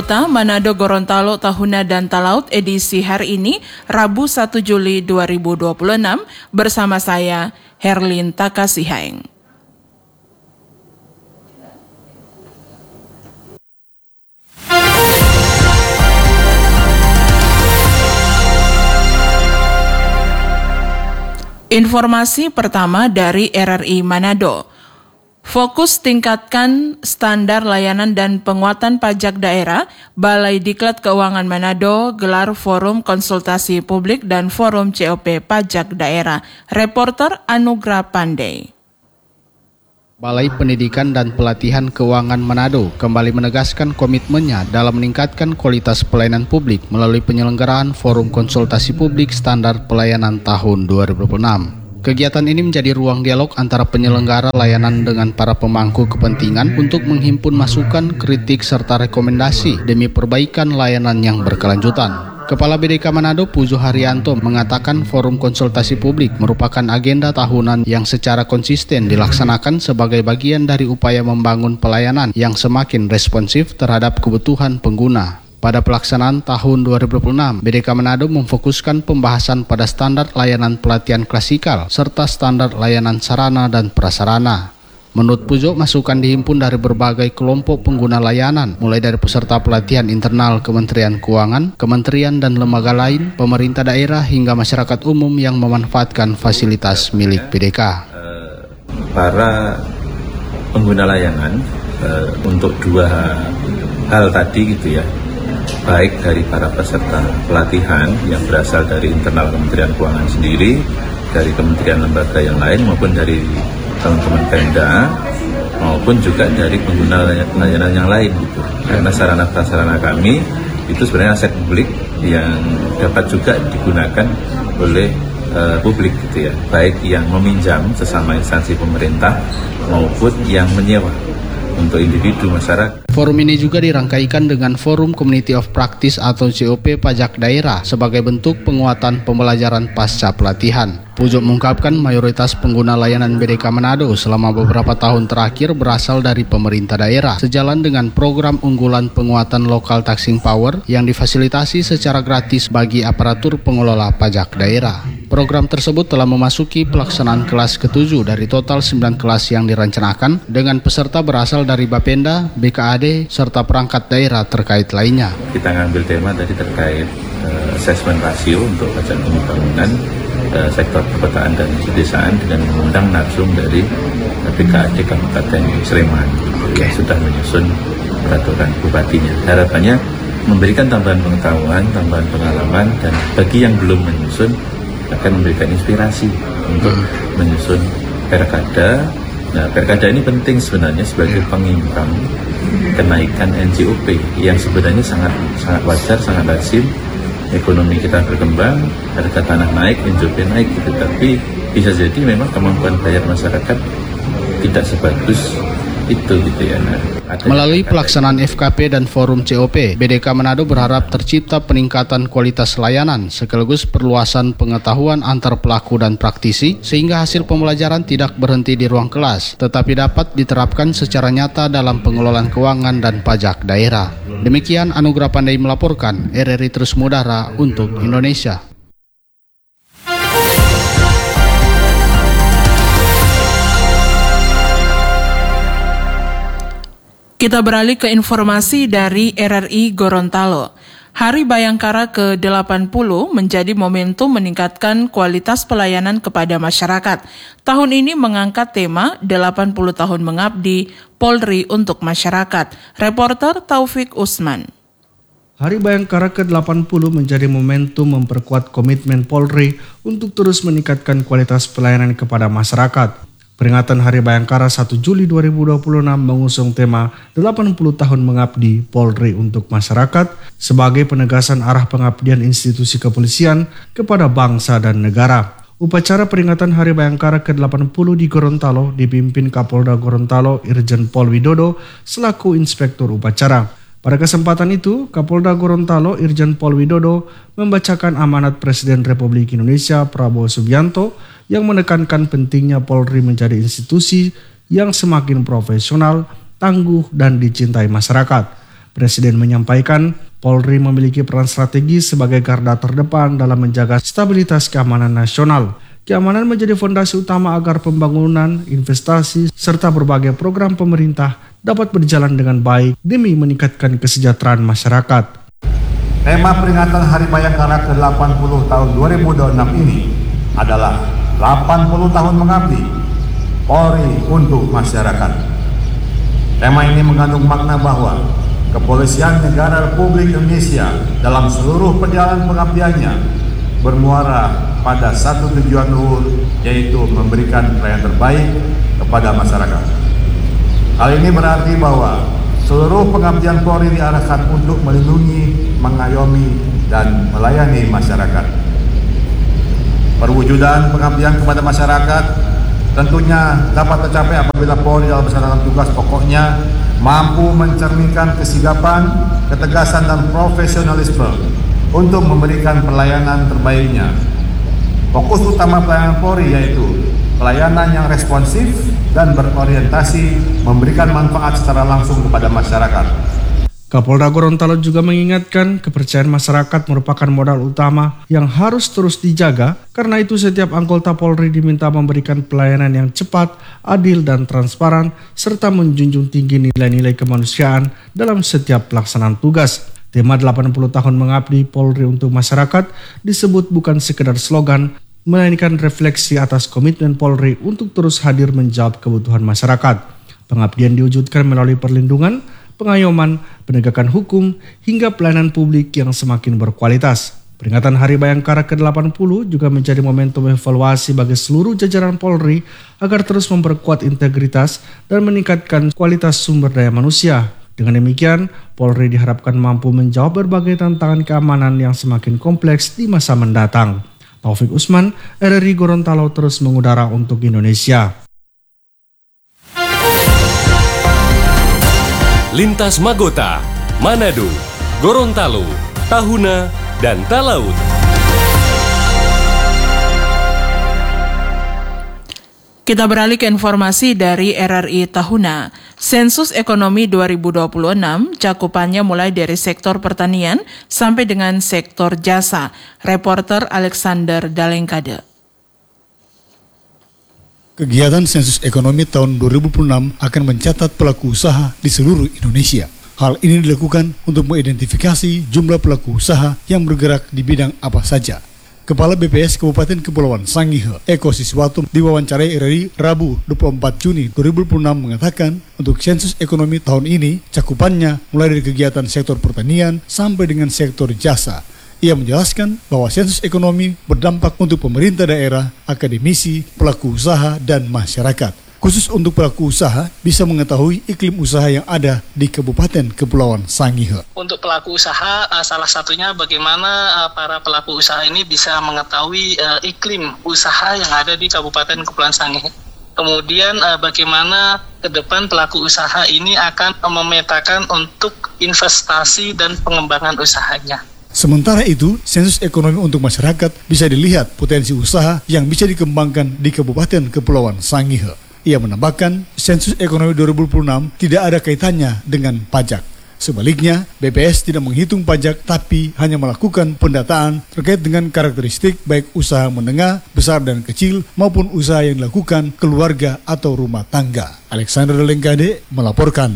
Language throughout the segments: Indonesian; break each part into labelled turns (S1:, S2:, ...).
S1: Manado Gorontalo Tahuna dan Talaut edisi hari ini, Rabu 1 Juli 2026, bersama saya, Herlin Takasihaeng. Informasi pertama dari RRI Manado. Fokus tingkatkan standar layanan dan penguatan pajak daerah, Balai Diklat Keuangan Manado gelar forum konsultasi publik dan forum COP pajak daerah. Reporter Anugrah Pandey.
S2: Balai Pendidikan dan Pelatihan Keuangan Manado kembali menegaskan komitmennya dalam meningkatkan kualitas pelayanan publik melalui penyelenggaraan forum konsultasi publik standar pelayanan tahun 2026. Kegiatan ini menjadi ruang dialog antara penyelenggara layanan dengan para pemangku kepentingan untuk menghimpun masukan, kritik, serta rekomendasi demi perbaikan layanan yang berkelanjutan. Kepala BDK Manado Pujo Haryanto mengatakan forum konsultasi publik merupakan agenda tahunan yang secara konsisten dilaksanakan sebagai bagian dari upaya membangun pelayanan yang semakin responsif terhadap kebutuhan pengguna. Pada pelaksanaan tahun 2026, BDK Manado memfokuskan pembahasan pada standar layanan pelatihan klasikal serta standar layanan sarana dan prasarana. Menurut Pujo, masukan dihimpun dari berbagai kelompok pengguna layanan, mulai dari peserta pelatihan internal Kementerian Keuangan, kementerian dan lembaga lain, pemerintah daerah hingga masyarakat umum yang memanfaatkan fasilitas milik BDK.
S3: Para pengguna layanan untuk dua hal tadi gitu ya, baik dari para peserta pelatihan yang berasal dari internal Kementerian Keuangan sendiri, dari kementerian lembaga yang lain maupun dari teman-teman Pemda, maupun juga dari pengguna layanan yang lain gitu. Karena sarana prasarana kami itu sebenarnya aset publik yang dapat juga digunakan oleh publik gitu ya, baik yang meminjam sesama instansi pemerintah maupun yang menyewa untuk individu masyarakat.
S2: Forum ini juga dirangkaikan dengan Forum Community of Practice atau COP pajak daerah sebagai bentuk penguatan pembelajaran pasca pelatihan. Pujo mengungkapkan mayoritas pengguna layanan BDK Manado selama beberapa tahun terakhir berasal dari pemerintah daerah, sejalan dengan program unggulan penguatan local taxing power yang difasilitasi secara gratis bagi aparatur pengelola pajak daerah. Program tersebut telah memasuki pelaksanaan kelas ke-7 dari total 9 kelas yang direncanakan dengan peserta berasal dari Bapenda, BKAD, serta perangkat daerah terkait lainnya.
S3: Kita ngambil tema tadi terkait assessment rasio untuk pajak bangunan sektor perkotaan dan pedesaan dengan mengundang narsum dari BKAD Kabupaten Sleman yang sudah menyusun peraturan bupatinya. Harapannya memberikan tambahan pengetahuan, tambahan pengalaman, dan bagi yang belum menyusun akan memberikan inspirasi untuk menyusun perkada. Nah, perkada ini penting sebenarnya sebagai pengimbang kenaikan NJOP yang sebenarnya sangat wajar, sangat lazim. Ekonomi kita berkembang, harga tanah naik, NJOP naik gitu. Tapi bisa jadi memang kemampuan bayar masyarakat tidak sebagus itu gitu ya.
S2: Melalui pelaksanaan FKP dan forum COP, BDK Manado berharap tercipta peningkatan kualitas layanan sekaligus perluasan pengetahuan antar pelaku dan praktisi sehingga hasil pembelajaran tidak berhenti di ruang kelas tetapi dapat diterapkan secara nyata dalam pengelolaan keuangan dan pajak daerah. Demikian Anugrah Pandey melaporkan, RRI Terus Mudara untuk Indonesia.
S1: Kita beralih ke informasi dari RRI Gorontalo. Hari Bayangkara ke-80 menjadi momentum meningkatkan kualitas pelayanan kepada masyarakat. Tahun ini mengangkat tema 80 tahun mengabdi Polri untuk masyarakat. Reporter Taufik Usman.
S4: Hari Bayangkara ke-80 menjadi momentum memperkuat komitmen Polri untuk terus meningkatkan kualitas pelayanan kepada masyarakat. Peringatan Hari Bayangkara 1 Juli 2026 mengusung tema 80 tahun mengabdi Polri untuk masyarakat sebagai penegasan arah pengabdian institusi kepolisian kepada bangsa dan negara. Upacara peringatan Hari Bayangkara ke-80 di Gorontalo dipimpin Kapolda Gorontalo Irjen Pol Widodo selaku inspektur upacara. Pada kesempatan itu, Kapolda Gorontalo Irjen Pol Widodo membacakan amanat Presiden Republik Indonesia Prabowo Subianto yang menekankan pentingnya Polri menjadi institusi yang semakin profesional, tangguh, dan dicintai masyarakat. Presiden menyampaikan Polri memiliki peran strategis sebagai garda terdepan dalam menjaga stabilitas keamanan nasional. Keamanan menjadi fondasi utama agar pembangunan, investasi, serta berbagai program pemerintah dapat berjalan dengan baik demi meningkatkan kesejahteraan masyarakat.
S5: Tema peringatan Hari Bayangkara ke-80 tahun 2026 ini adalah 80 tahun mengabdi Polri untuk masyarakat. Tema ini mengandung makna bahwa Kepolisian Negara Republik Indonesia dalam seluruh perjalanan pengabdiannya bermuara pada satu tujuan luhur, yaitu memberikan pelayanan terbaik kepada masyarakat. Hal ini berarti bahwa seluruh pengabdian Polri diarahkan untuk melindungi, mengayomi, dan melayani masyarakat. Perwujudan pengabdian kepada masyarakat tentunya dapat tercapai apabila Polri dalam melaksanakan tugas pokoknya mampu mencerminkan kesigapan, ketegasan, dan profesionalisme untuk memberikan pelayanan terbaiknya. Fokus utama pelayanan Polri yaitu pelayanan yang responsif dan berorientasi memberikan manfaat secara langsung kepada masyarakat.
S4: Kapolda Gorontalo juga mengingatkan kepercayaan masyarakat merupakan modal utama yang harus terus dijaga. Karena itu setiap anggota Polri diminta memberikan pelayanan yang cepat, adil, dan transparan, serta menjunjung tinggi nilai-nilai kemanusiaan dalam setiap pelaksanaan tugas. Tema 80 tahun mengabdi Polri untuk masyarakat disebut bukan sekedar slogan, melainkan refleksi atas komitmen Polri untuk terus hadir menjawab kebutuhan masyarakat. Pengabdian diwujudkan melalui perlindungan, pengayoman, penegakan hukum, hingga pelayanan publik yang semakin berkualitas. Peringatan Hari Bayangkara ke-80 juga menjadi momentum evaluasi bagi seluruh jajaran Polri agar terus memperkuat integritas dan meningkatkan kualitas sumber daya manusia. Dengan demikian, Polri diharapkan mampu menjawab berbagai tantangan keamanan yang semakin kompleks di masa mendatang. Taufik Usman, RRI Gorontalo terus mengudara untuk Indonesia.
S6: Lintas Magota, Manado, Gorontalo, Tahuna, dan Talaut.
S1: Kita beralih ke informasi dari RRI Tahuna. Sensus Ekonomi 2026 cakupannya mulai dari sektor pertanian sampai dengan sektor jasa. Reporter Alexander Dalengkade.
S7: Kegiatan sensus ekonomi tahun 2026 akan mencatat pelaku usaha di seluruh Indonesia. Hal ini dilakukan untuk mengidentifikasi jumlah pelaku usaha yang bergerak di bidang apa saja. Kepala BPS Kabupaten Kepulauan Sangihe, Eko Siswato, diwawancarai RRI Rabu 24 Juni 2026 mengatakan untuk sensus ekonomi tahun ini cakupannya mulai dari kegiatan sektor pertanian sampai dengan sektor jasa. Ia menjelaskan bahwa sensus ekonomi berdampak untuk pemerintah daerah, akademisi, pelaku usaha, dan masyarakat. Khusus untuk pelaku usaha bisa mengetahui iklim usaha yang ada di Kabupaten Kepulauan Sangihe.
S8: Untuk pelaku usaha, salah satunya bagaimana para pelaku usaha ini bisa mengetahui iklim usaha yang ada di Kabupaten Kepulauan Sangihe. Kemudian bagaimana ke depan pelaku usaha ini akan memetakan untuk investasi dan pengembangan usahanya.
S7: Sementara itu, sensus ekonomi untuk masyarakat bisa dilihat potensi usaha yang bisa dikembangkan di Kabupaten Kepulauan Sangihe. Ia menambahkan, sensus ekonomi 2026 tidak ada kaitannya dengan pajak. Sebaliknya, BPS tidak menghitung pajak tapi hanya melakukan pendataan terkait dengan karakteristik baik usaha menengah, besar dan kecil maupun usaha yang dilakukan keluarga atau rumah tangga. Alexander Dalengkade melaporkan.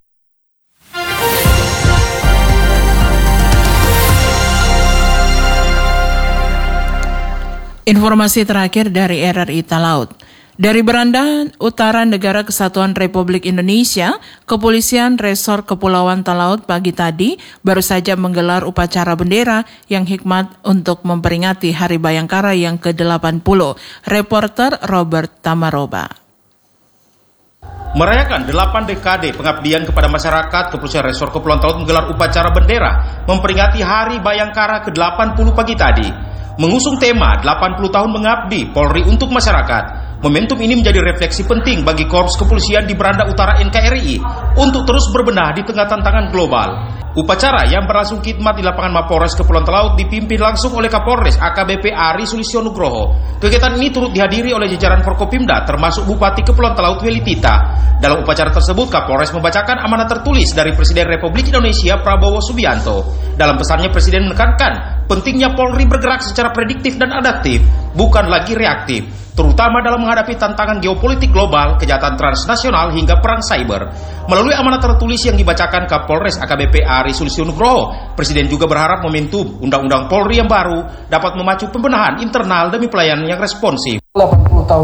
S1: Informasi terakhir dari RRI Talaut. Dari Beranda Utara Negara Kesatuan Republik Indonesia, Kepolisian Resor Kepulauan Talaut pagi tadi baru saja menggelar upacara bendera yang hikmat untuk memperingati Hari Bayangkara yang ke-80. Reporter Robert Tamaroba.
S9: Merayakan 8 dekade pengabdian kepada masyarakat, Kepolisian Resor Kepulauan Talaut menggelar upacara bendera memperingati Hari Bayangkara ke-80 pagi tadi. Mengusung tema 80 tahun mengabdi Polri untuk masyarakat. Momentum ini menjadi refleksi penting bagi Korps Kepolisian di Beranda Utara NKRI untuk terus berbenah di tengah tantangan global. Upacara yang berlangsung khidmat di lapangan Mapolres Kepulauan Talaut dipimpin langsung oleh Kapolres AKBP Ari Sulistyo Nugroho. Kegiatan ini turut dihadiri oleh jajaran Forkopimda termasuk Bupati Kepulauan Talaut Weli Tita. Dalam upacara tersebut, Kapolres membacakan amanat tertulis dari Presiden Republik Indonesia Prabowo Subianto. Dalam pesannya, Presiden menekankan pentingnya Polri bergerak secara prediktif dan adaptif, bukan lagi reaktif, terutama dalam menghadapi tantangan geopolitik global, kejahatan transnasional hingga perang cyber. Melalui amanat tertulis yang dibacakan Kapolres AKBP Ari Sulistyo Nugroho, Presiden juga berharap momentum Undang-Undang Polri yang baru dapat memacu pembenahan internal demi pelayanan yang responsif.
S10: 80 tahun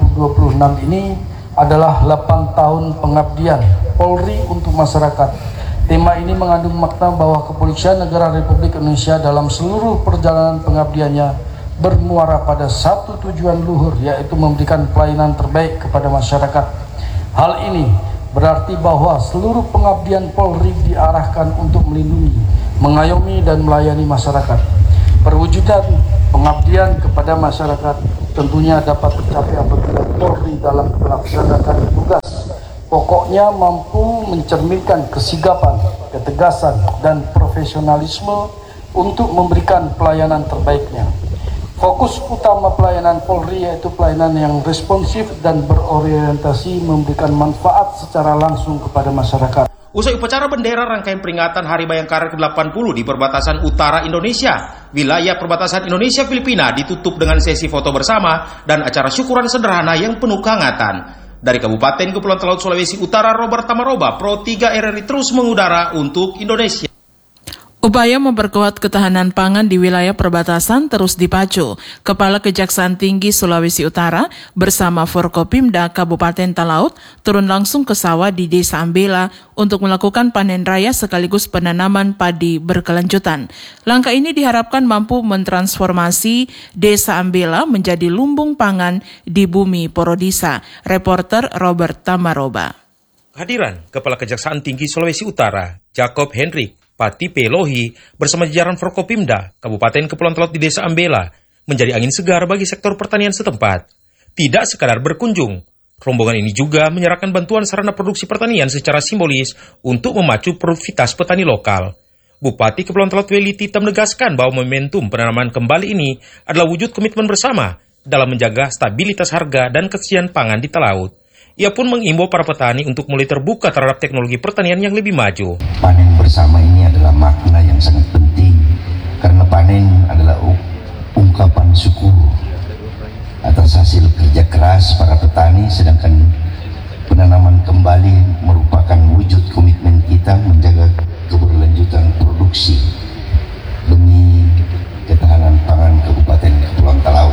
S10: 2026 ini adalah 8 tahun pengabdian Polri untuk masyarakat. Tema ini mengandung makna bahwa Kepolisian Negara Republik Indonesia dalam seluruh perjalanan pengabdiannya bermuara pada satu tujuan luhur, yaitu memberikan pelayanan terbaik kepada masyarakat. Hal ini berarti bahwa seluruh pengabdian Polri diarahkan untuk melindungi, mengayomi, dan melayani masyarakat. Perwujudan pengabdian kepada masyarakat tentunya dapat tercapai apabila Polri dalam melaksanakan tugas pokoknya mampu mencerminkan kesigapan, ketegasan, dan profesionalisme untuk memberikan pelayanan terbaiknya. Fokus utama pelayanan Polri yaitu pelayanan yang responsif dan berorientasi memberikan manfaat secara langsung kepada masyarakat.
S9: Usai upacara bendera rangkaian peringatan Hari Bayangkara ke-80 di perbatasan utara Indonesia, wilayah perbatasan Indonesia-Filipina ditutup dengan sesi foto bersama dan acara syukuran sederhana yang penuh kehangatan. Dari Kabupaten Kepulauan Talaut Sulawesi Utara, Robert Tamaroba, Pro 3 RRI terus mengudara untuk Indonesia.
S1: Upaya memperkuat ketahanan pangan di wilayah perbatasan terus dipacu. Kepala Kejaksaan Tinggi Sulawesi Utara bersama Forkopimda Kabupaten Talaut turun langsung ke sawah di Desa Ambela untuk melakukan panen raya sekaligus penanaman padi berkelanjutan. Langkah ini diharapkan mampu mentransformasi Desa Ambela menjadi lumbung pangan di bumi Porodisa. Reporter Robert Tamaroba.
S9: Kehadiran Kepala Kejaksaan Tinggi Sulawesi Utara, Jacob Hendrik Pati Pelohi bersama jajaran Forkopimda Kabupaten Kepulauan Talaut di Desa Ambela menjadi angin segar bagi sektor pertanian setempat. Tidak sekadar berkunjung, rombongan ini juga menyerahkan bantuan sarana produksi pertanian secara simbolis untuk memacu produktivitas petani lokal. Bupati Kepulauan Talaut Weli Tita menegaskan bahwa momentum penanaman kembali ini adalah wujud komitmen bersama dalam menjaga stabilitas harga dan ketersediaan pangan di Talaut. Ia pun mengimbau para petani untuk mulai terbuka terhadap teknologi pertanian yang lebih maju.
S11: Panen bersama ini adalah makna yang sangat penting karena panen adalah ungkapan syukur atas hasil kerja keras para petani, sedangkan penanaman kembali merupakan wujud komitmen kita menjaga keberlanjutan produksi demi ketahanan pangan Kabupaten Kepulauan Talaut.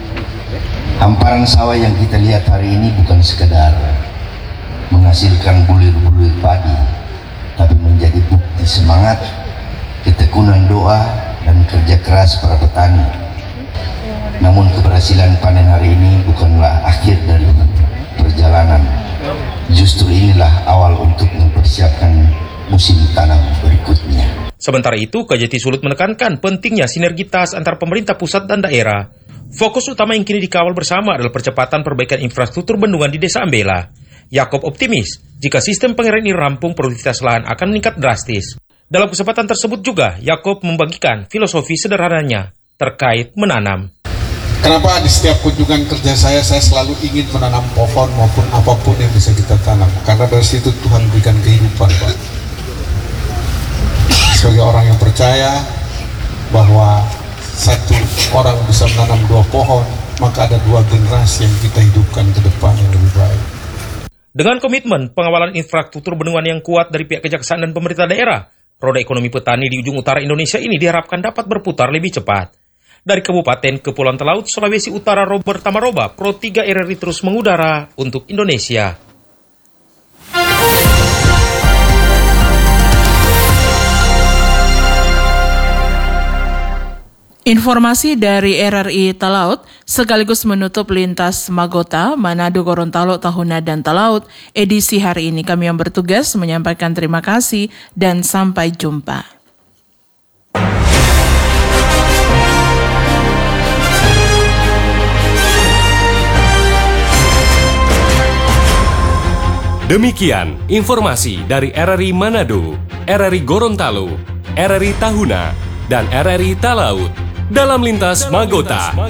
S11: Hamparan sawah yang kita lihat hari ini bukan sekedar menghasilkan bulir-bulir padi, tapi menjadi bukti semangat, ketekunan doa, dan kerja keras para petani. Namun keberhasilan panen hari ini bukanlah akhir dari perjalanan. Justru inilah awal untuk mempersiapkan musim tanam berikutnya.
S9: Sementara itu, Kejati Sulut menekankan pentingnya sinergitas antar pemerintah pusat dan daerah. Fokus utama yang kini dikawal bersama adalah percepatan perbaikan infrastruktur bendungan di Desa Ambela. Yakob optimis, jika sistem pengairan ini rampung, produktivitas lahan akan meningkat drastis. Dalam kesempatan tersebut juga, Yakob membagikan filosofi sederhananya terkait menanam.
S12: Kenapa di setiap kunjungan kerja saya selalu ingin menanam pohon maupun apapun yang bisa kita tanam? Karena dari situ Tuhan berikan kehidupan, Pak. Sebagai orang yang percaya bahwa satu orang bisa menanam 2 pohon, maka ada 2 generasi yang kita hidupkan ke depan yang lebih baik.
S9: Dengan komitmen pengawalan infrastruktur bendungan yang kuat dari pihak kejaksaan dan pemerintah daerah, roda ekonomi petani di ujung utara Indonesia ini diharapkan dapat berputar lebih cepat. Dari Kabupaten Kepulauan Talaut, Sulawesi Utara, Robert Tamaroba, Pro 3 RRI terus mengudara untuk Indonesia.
S1: Informasi dari RRI Talaut sekaligus menutup lintas Magota, Manado, Gorontalo, Tahuna, dan Talaut edisi hari ini. Kami yang bertugas menyampaikan terima kasih dan sampai jumpa.
S6: Demikian informasi dari RRI Manado, RRI Gorontalo, RRI Tahuna, dan RRI Talaut dalam Lintas Magota.